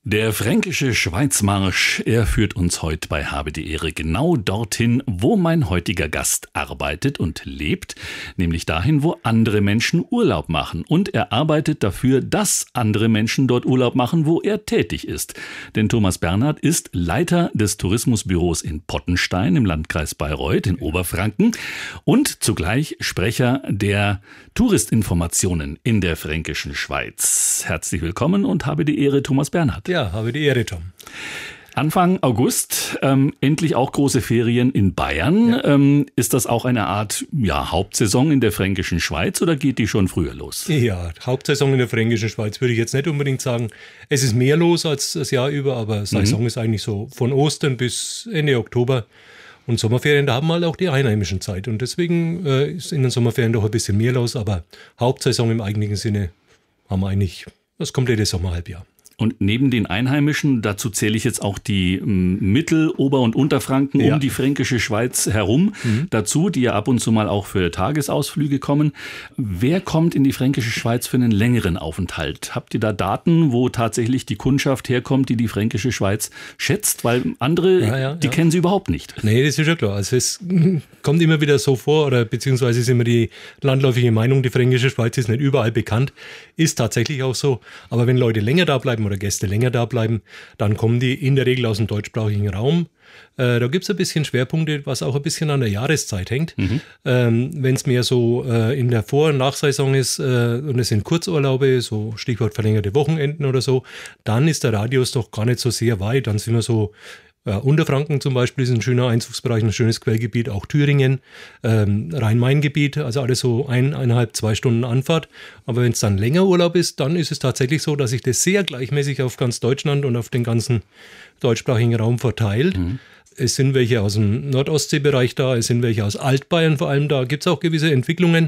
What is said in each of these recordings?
Der fränkische Schweizmarsch, er führt uns heute bei Habe die Ehre genau dorthin, wo mein heutiger Gast arbeitet und lebt, nämlich dahin, wo andere Menschen Urlaub machen. Und er arbeitet dafür, dass andere Menschen dort Urlaub machen, wo er tätig ist. Denn Thomas Bernhard ist Leiter des Tourismusbüros in Pottenstein im Landkreis Bayreuth in Oberfranken und zugleich Sprecher der Touristinformationen in der fränkischen Schweiz. Herzlich willkommen und habe die Ehre, Thomas Bernhard. Ja, habe die Ehre, Tom. Anfang August, endlich auch große Ferien in Bayern. Ja. Ist das auch eine Art Hauptsaison in der fränkischen Schweiz oder geht die schon früher los? Ja, Hauptsaison in der fränkischen Schweiz würde ich jetzt nicht unbedingt sagen. Es ist mehr los als das Jahr über, aber Saison ist eigentlich so von Ostern bis Ende Oktober. Und Sommerferien, da haben wir halt auch die Einheimischen Zeit. Und deswegen ist in den Sommerferien doch ein bisschen mehr los. Aber Hauptsaison im eigentlichen Sinne haben wir eigentlich das komplette Sommerhalbjahr. Und neben den Einheimischen, dazu zähle ich jetzt auch die Mittel-, Ober- und Unterfranken um die fränkische Schweiz herum dazu, die ja ab und zu mal auch für Tagesausflüge kommen. Wer kommt in die fränkische Schweiz für einen längeren Aufenthalt? Habt ihr da Daten, wo tatsächlich die Kundschaft herkommt, die fränkische Schweiz schätzt? Weil andere, die kennen sie überhaupt nicht. Nee, das ist ja klar. Also es kommt immer wieder so vor, oder beziehungsweise ist immer die landläufige Meinung, die fränkische Schweiz ist nicht überall bekannt. Ist tatsächlich auch so. Aber wenn Leute länger da bleiben oder Gäste länger da bleiben, dann kommen die in der Regel aus dem deutschsprachigen Raum. Da gibt es ein bisschen Schwerpunkte, was auch ein bisschen an der Jahreszeit hängt. Wenn es mehr so in der Vor- und Nachsaison ist und es sind Kurzurlaube, so Stichwort verlängerte Wochenenden oder so, dann ist der Radius doch gar nicht so sehr weit. Dann sind wir so Unterfranken zum Beispiel ist ein schöner Einzugsbereich, ein schönes Quellgebiet, auch Thüringen, Rhein-Main-Gebiet, also alles so 1,5-2 Stunden Anfahrt. Aber wenn es dann länger Urlaub ist, dann ist es tatsächlich so, dass sich das sehr gleichmäßig auf ganz Deutschland und auf den ganzen deutschsprachigen Raum verteilt. Es sind welche aus dem Nordostseebereich da, es sind welche aus Altbayern vor allem da. Gibt es auch gewisse Entwicklungen,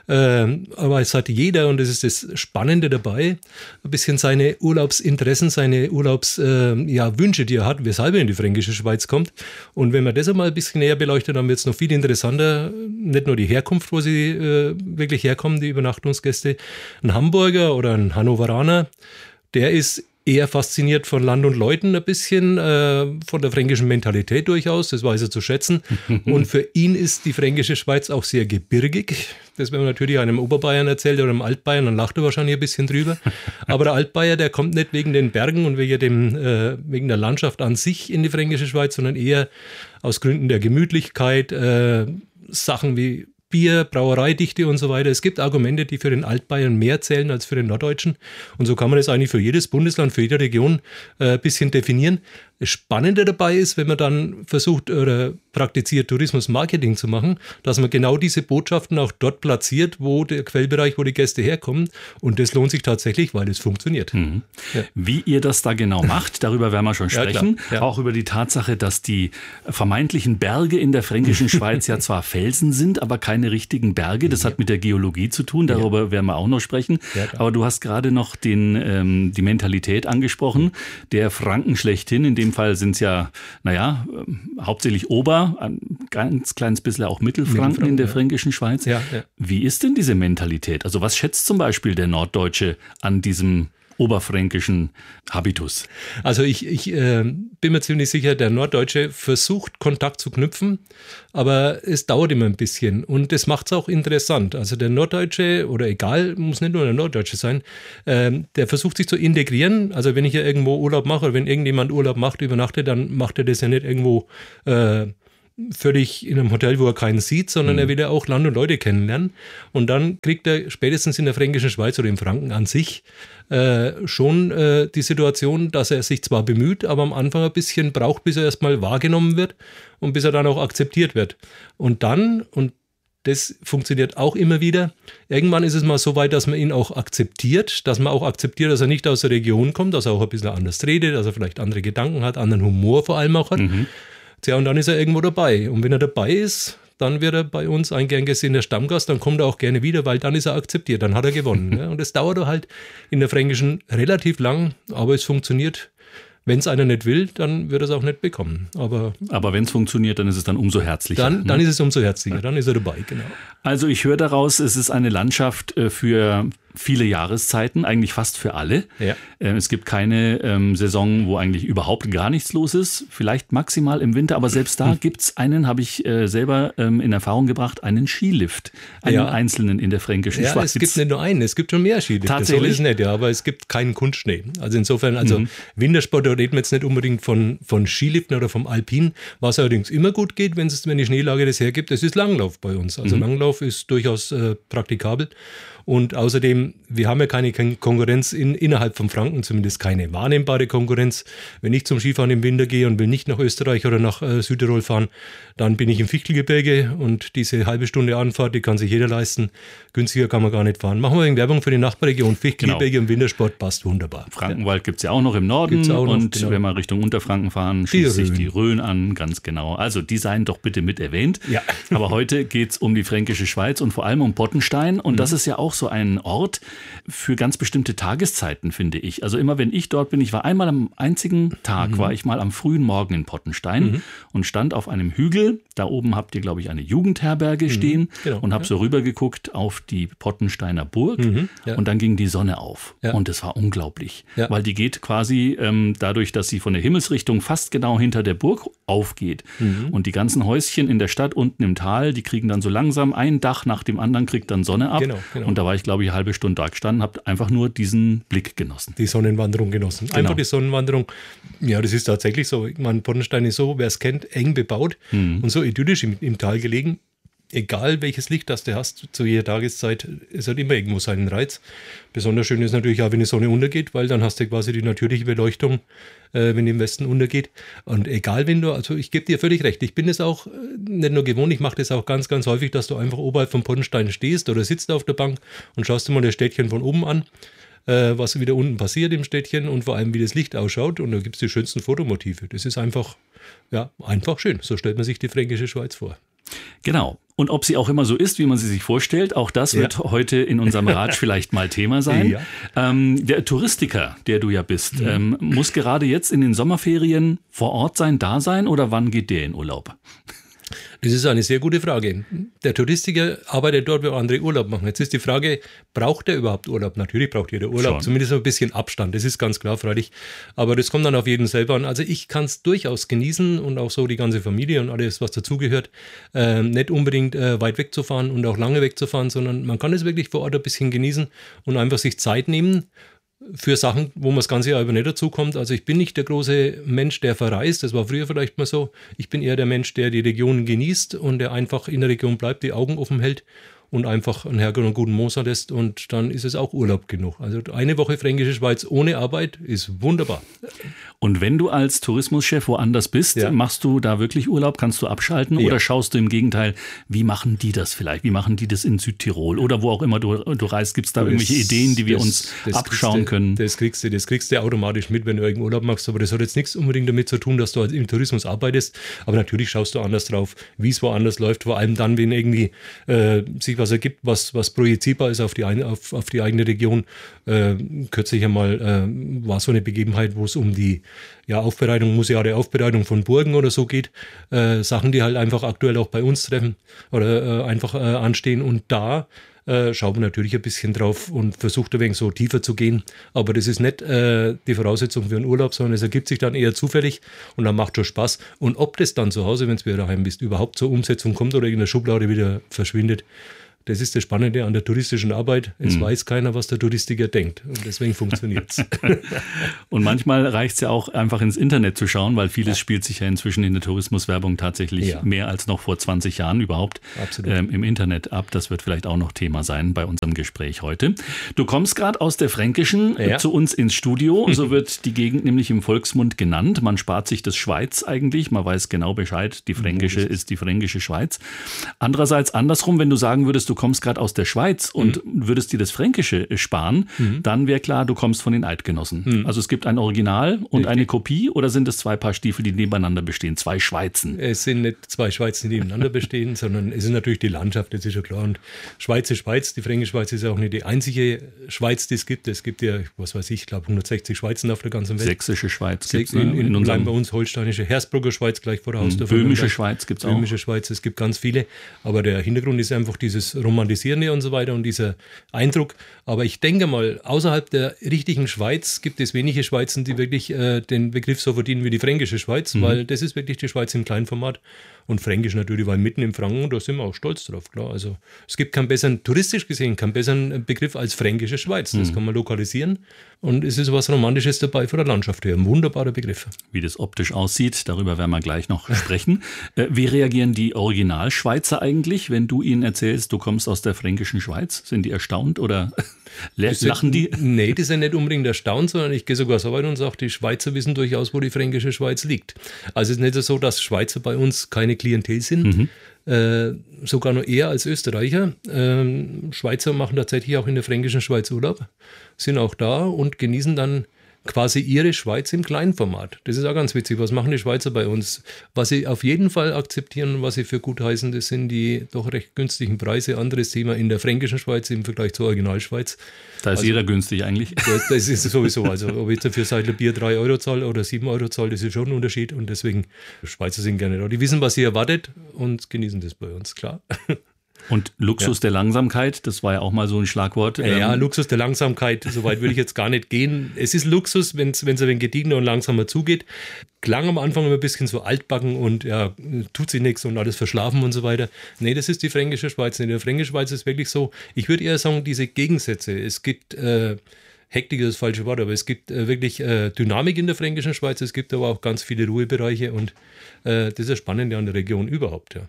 aber es hat jeder, und das ist das Spannende dabei, ein bisschen seine Urlaubsinteressen, seine Urlaubswünsche, die er hat, weshalb er in die fränkische Schweiz kommt. Und wenn man das einmal ein bisschen näher beleuchtet, dann wird es noch viel interessanter. Nicht nur die Herkunft, wo sie wirklich herkommen, die Übernachtungsgäste. Ein Hamburger oder ein Hannoveraner, der ist eher fasziniert von Land und Leuten ein bisschen, von der fränkischen Mentalität durchaus, das weiß er zu schätzen. Und für ihn ist die fränkische Schweiz auch sehr gebirgig. Das, wenn man natürlich einem Oberbayern erzählt oder einem Altbayern, dann lacht er wahrscheinlich ein bisschen drüber. Aber der Altbayer, der kommt nicht wegen den Bergen und wegen der Landschaft an sich in die fränkische Schweiz, sondern eher aus Gründen der Gemütlichkeit, Sachen wie Bier, Brauereidichte und so weiter. Es gibt Argumente, die für den Altbayern mehr zählen als für den Norddeutschen. Und so kann man das eigentlich für jedes Bundesland, für jede Region ein bisschen definieren. Das Spannende dabei ist, wenn man dann versucht oder praktiziert, Tourismusmarketing zu machen, dass man genau diese Botschaften auch dort platziert, wo der Quellbereich, wo die Gäste herkommen. Und das lohnt sich tatsächlich, weil es funktioniert. Ja. Wie ihr das da genau macht, darüber werden wir schon sprechen. Ja, auch über die Tatsache, dass die vermeintlichen Berge in der fränkischen Schweiz ja zwar Felsen sind, aber keine richtigen Berge. Das hat mit der Geologie zu tun, darüber werden wir auch noch sprechen. Ja, aber du hast gerade noch die Mentalität angesprochen. Der Franken schlechthin, in dem Fall sind es hauptsächlich ein ganz kleines bisschen auch Mittelfranken in der fränkischen Schweiz. Ja, ja. Wie ist denn diese Mentalität? Also was schätzt zum Beispiel der Norddeutsche an diesem oberfränkischen Habitus? Also ich bin mir ziemlich sicher, der Norddeutsche versucht, Kontakt zu knüpfen, aber es dauert immer ein bisschen und das macht es auch interessant. Also der Norddeutsche, oder egal, muss nicht nur der Norddeutsche sein, der versucht sich zu integrieren. Also wenn ich ja irgendwo Urlaub mache oder wenn irgendjemand Urlaub macht, übernachtet, dann macht er das ja nicht irgendwo völlig in einem Hotel, wo er keinen sieht, sondern er will ja auch Land und Leute kennenlernen. Und dann kriegt er spätestens in der fränkischen Schweiz oder im Franken an sich schon die Situation, dass er sich zwar bemüht, aber am Anfang ein bisschen braucht, bis er erstmal wahrgenommen wird und bis er dann auch akzeptiert wird. Und dann, und das funktioniert auch immer wieder, irgendwann ist es mal so weit, dass man ihn auch akzeptiert, dass er nicht aus der Region kommt, dass er auch ein bisschen anders redet, dass er vielleicht andere Gedanken hat, anderen Humor vor allem auch hat. Ja, und dann ist er irgendwo dabei. Und wenn er dabei ist, dann wird er bei uns ein gern gesehener Stammgast, dann kommt er auch gerne wieder, weil dann ist er akzeptiert, dann hat er gewonnen. Ja. Und das dauert halt in der Fränkischen relativ lang, aber es funktioniert. Wenn es einer nicht will, dann wird er es auch nicht bekommen. Aber wenn es funktioniert, dann ist es dann umso herzlicher. Dann ist es umso herzlicher, dann ist er dabei, genau. Also ich höre daraus, es ist eine Landschaft für viele Jahreszeiten, eigentlich fast für alle. Ja. Es gibt keine Saison, wo eigentlich überhaupt gar nichts los ist. Vielleicht maximal im Winter, aber selbst da gibt es einen, habe ich selber in Erfahrung gebracht, einen Skilift. Einen einzelnen in der fränkischen Schweiz. Ja, es gibt nicht nur einen, es gibt schon mehr Skilifte. Tatsächlich? So ist es nicht, ja, aber es gibt keinen Kunstschnee. Also insofern, Wintersport, da reden wir jetzt nicht unbedingt von Skiliften oder vom Alpin. Was allerdings immer gut geht, wenn die Schneelage das hergibt, das ist Langlauf bei uns. Also Langlauf ist durchaus praktikabel. Und außerdem, wir haben ja keine Konkurrenz innerhalb von Franken, zumindest keine wahrnehmbare Konkurrenz. Wenn ich zum Skifahren im Winter gehe und will nicht nach Österreich oder nach Südtirol fahren, dann bin ich im Fichtelgebirge und diese halbe Stunde Anfahrt, die kann sich jeder leisten. Günstiger kann man gar nicht fahren. Machen wir wegen Werbung für die Nachbarregion. Fichtelgebirge und Wintersport passt wunderbar. Frankenwald gibt es ja auch noch im Norden. Wenn wir Richtung Unterfranken fahren, schließt sich die Rhön an, ganz genau. Also die seien doch bitte mit erwähnt. Ja. Aber heute geht es um die fränkische Schweiz und vor allem um Pottenstein. Und das ist ja auch so ein Ort für ganz bestimmte Tageszeiten, finde ich. Also immer wenn ich dort bin, ich war einmal am einzigen Tag, war ich mal am frühen Morgen in Pottenstein und stand auf einem Hügel. Da oben habt ihr, glaube ich, eine Jugendherberge stehen und habe so rübergeguckt auf die Pottensteiner Burg und dann ging die Sonne auf. Ja. Und es war unglaublich, weil die geht quasi dadurch, dass sie von der Himmelsrichtung fast genau hinter der Burg aufgeht. Und die ganzen Häuschen in der Stadt unten im Tal, die kriegen dann so langsam ein Dach nach dem anderen, kriegt dann Sonne ab. Genau. Und da war ich, glaube ich, eine halbe Stunde da gestanden, habe einfach nur diesen Blick genossen. Die Sonnenwanderung genossen. Genau. Einfach die Sonnenwanderung. Ja, das ist tatsächlich so. Ich meine, Pottenstein ist so, wer es kennt, eng bebaut und so idyllisch im Tal gelegen. Egal welches Licht das du hast, zu jeder Tageszeit, es hat immer irgendwo seinen Reiz. Besonders schön ist natürlich auch, wenn die Sonne untergeht, weil dann hast du quasi die natürliche Beleuchtung, wenn die im Westen untergeht. Und egal, also ich gebe dir völlig recht, ich bin es auch nicht nur gewohnt, ich mache das auch ganz, ganz häufig, dass du einfach oberhalb vom Pottenstein stehst oder sitzt auf der Bank und schaust dir mal das Städtchen von oben an, was wieder unten passiert im Städtchen und vor allem, wie das Licht ausschaut. Und da gibt es die schönsten Fotomotive. Das ist einfach schön. So stellt man sich die fränkische Schweiz vor. Genau. Und ob sie auch immer so ist, wie man sie sich vorstellt, auch das wird heute in unserem Ratsch vielleicht mal Thema sein. Ja. Der Touristiker, der du ja bist, muss gerade jetzt in den Sommerferien vor Ort sein, da sein oder wann geht der in Urlaub? Das ist eine sehr gute Frage. Der Touristiker arbeitet dort, wo andere Urlaub machen. Jetzt ist die Frage, braucht er überhaupt Urlaub? Natürlich braucht jeder Urlaub, schon. Zumindest ein bisschen Abstand, das ist ganz klar, freilich. Aber das kommt dann auf jeden selber an. Also ich kann es durchaus genießen und auch so die ganze Familie und alles, was dazugehört, nicht unbedingt weit wegzufahren und auch lange wegzufahren, sondern man kann es wirklich vor Ort ein bisschen genießen und einfach sich Zeit nehmen für Sachen, wo man das ganze Jahr über nicht dazu kommt. Also ich bin nicht der große Mensch, der verreist, das war früher vielleicht mal so. Ich bin eher der Mensch, der die Region genießt und der einfach in der Region bleibt, die Augen offen hält und einfach einen Herrgott und guten Moser lässt und dann ist es auch Urlaub genug. Also eine Woche Fränkische Schweiz ohne Arbeit ist wunderbar. Und wenn du als Tourismuschef woanders bist, machst du da wirklich Urlaub? Kannst du abschalten oder schaust du im Gegenteil, wie machen die das vielleicht? Wie machen die das in Südtirol oder wo auch immer du reist? Gibt es da irgendwelche Ideen, die wir uns abschauen können? Das kriegst du automatisch mit, wenn du irgendeinen Urlaub machst, aber das hat jetzt nichts unbedingt damit zu tun, dass du im Tourismus arbeitest, aber natürlich schaust du anders drauf, wie es woanders läuft, vor allem dann, wenn irgendwie sich was ergibt, was projizierbar ist auf die eigene Region. Kürzlich einmal war so eine Begebenheit, wo es um die museale Aufbereitung von Burgen oder so geht. Sachen, die halt einfach aktuell auch bei uns treffen oder einfach anstehen. Und da schaut man natürlich ein bisschen drauf und versucht ein wenig so tiefer zu gehen. Aber das ist nicht die Voraussetzung für einen Urlaub, sondern es ergibt sich dann eher zufällig und dann macht schon Spaß. Und ob das dann zu Hause, wenn es wieder daheim bist, überhaupt zur Umsetzung kommt oder in der Schublade wieder verschwindet, das ist das Spannende an der touristischen Arbeit. Es weiß keiner, was der Touristiker denkt. Und deswegen funktioniert es. Und manchmal reicht es ja auch einfach ins Internet zu schauen, weil vieles spielt sich ja inzwischen in der Tourismuswerbung tatsächlich mehr als noch vor 20 Jahren überhaupt im Internet ab. Das wird vielleicht auch noch Thema sein bei unserem Gespräch heute. Du kommst gerade aus der Fränkischen zu uns ins Studio. So wird die Gegend nämlich im Volksmund genannt. Man spart sich das Schweiz eigentlich. Man weiß genau Bescheid. Die Fränkische ist die Fränkische Schweiz. Andererseits andersrum, wenn du sagen würdest, du kommst gerade aus der Schweiz und würdest dir das Fränkische sparen, dann wäre klar, du kommst von den Eidgenossen. Also es gibt ein Original und eine Kopie oder sind es zwei Paar Stiefel, die nebeneinander bestehen? Zwei Schweizen? Es sind nicht zwei Schweizen, die nebeneinander bestehen, sondern es ist natürlich die Landschaft, das ist ja klar. Und Schweiz ist Schweiz, die Fränkische Schweiz ist auch nicht die einzige Schweiz, die es gibt. Es gibt ja, was weiß ich glaube 160 Schweizen auf der ganzen Welt. Sächsische Schweiz gibt es, in unserem bei uns holsteinische Hersbrucker Schweiz gleich vor der Haustür. Böhmische Schweiz gibt es auch. Böhmische Schweiz, es gibt ganz viele. Aber der Hintergrund ist einfach dieses Romantisierende und so weiter und dieser Eindruck. Aber ich denke mal, außerhalb der richtigen Schweiz gibt es wenige Schweizer, die wirklich den Begriff so verdienen wie die fränkische Schweiz, weil das ist wirklich die Schweiz im Kleinformat. Und Fränkisch natürlich, weil mitten im Franken, da sind wir auch stolz drauf, klar. Also es gibt keinen besseren, touristisch gesehen, keinen besseren Begriff als fränkische Schweiz. Das kann man lokalisieren und es ist was Romantisches dabei von der Landschaft her. Ein wunderbarer Begriff. Wie das optisch aussieht, darüber werden wir gleich noch sprechen. Wie reagieren die Originalschweizer eigentlich, wenn du ihnen erzählst, du kommst aus der fränkischen Schweiz? Sind die erstaunt oder lachen die? Nee, die sind nicht unbedingt erstaunt, sondern ich gehe sogar so weit und sage, die Schweizer wissen durchaus, wo die fränkische Schweiz liegt. Also es ist nicht so, dass Schweizer bei uns keine Klientel sind, sogar noch eher als Österreicher. Schweizer machen tatsächlich auch in der fränkischen Schweiz Urlaub, sind auch da und genießen dann quasi ihre Schweiz im Kleinformat. Das ist auch ganz witzig. Was machen die Schweizer bei uns? Was sie auf jeden Fall akzeptieren und was sie für gut heißen, das sind die doch recht günstigen Preise. Anderes Thema in der fränkischen Schweiz im Vergleich zur Originalschweiz. Da ist jeder günstig eigentlich. Das ist sowieso. Also ob ich dafür Seidler Bier 3 Euro zahle oder 7 Euro zahle, das ist schon ein Unterschied. Und deswegen, Schweizer sind gerne da. Die wissen, was sie erwartet und genießen das bei uns, klar. Und Luxus der Langsamkeit, das war ja auch mal so ein Schlagwort. Ja, Luxus der Langsamkeit, so weit will ich jetzt gar nicht gehen. Es ist Luxus, wenn es ein wenig gediegener und langsamer zugeht. Klang am Anfang immer ein bisschen so altbacken und ja, tut sich nichts und alles verschlafen und so weiter. Nee, das ist die fränkische Schweiz. In der fränkischen Schweiz ist wirklich so, ich würde eher sagen, diese Gegensätze. Es gibt Hektik ist das falsche Wort, aber es gibt wirklich Dynamik in der fränkischen Schweiz. Es gibt aber auch ganz viele Ruhebereiche und das ist das Spannende an der Region überhaupt, ja.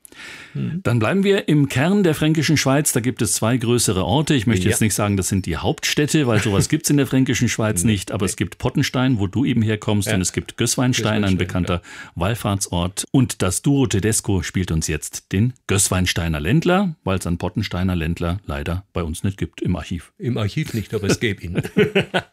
Dann bleiben wir im Kern der fränkischen Schweiz. Da gibt es 2 größere Orte. Ich möchte jetzt nicht sagen, das sind die Hauptstädte, weil sowas gibt es in der fränkischen Schweiz nicht. Aber es gibt Pottenstein, wo du eben herkommst. Und es gibt Gößweinstein, ein bekannter Wallfahrtsort. Und das Duo Tedesco spielt uns jetzt den Gößweinsteiner Ländler, weil es einen Pottensteiner Ländler leider bei uns nicht gibt im Archiv. Im Archiv nicht, aber es gäbe ihn.